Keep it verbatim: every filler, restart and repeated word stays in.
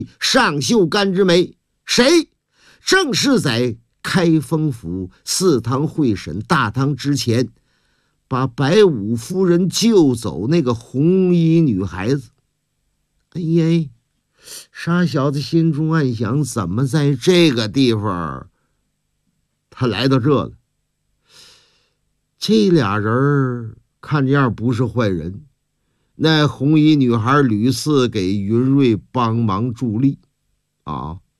上秀干之美，谁？正是在开封府四堂会审大堂之前，把白武夫人救走那个红衣女孩子。哎呀，傻小子心中暗想，怎么在这个地方他来到这了？这俩人看这样不是坏人。那红衣女孩屡次给云瑞帮忙助力啊，